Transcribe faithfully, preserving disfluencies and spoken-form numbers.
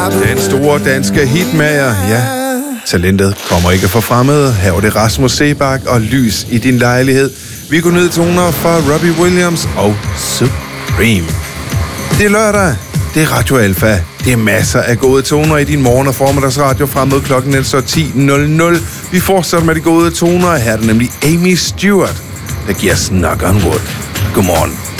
Den store danske hitmager, ja. Talentet kommer ikke fra fremmede. Her er det Rasmus Seebach og Lys i din lejlighed. Vi går ned toner fra Robbie Williams og Supreme. Det er lørdag. Det er Radio Alpha. Det er masser af gode toner i din morgen- og formiddagsradio frem mod klokken så ti nul nul. Vi fortsætter med de gode toner. Her er det nemlig Amy Stewart, der giver Knock on Wood. Godmorgen.